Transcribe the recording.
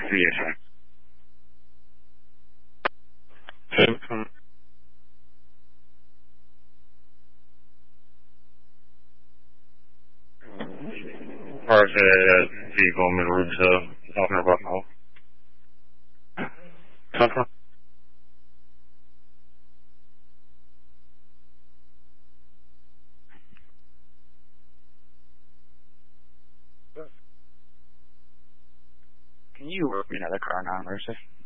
Yes. Far as the vehicle on the road to talking about now. Central? Can you work me another car now, Mercy?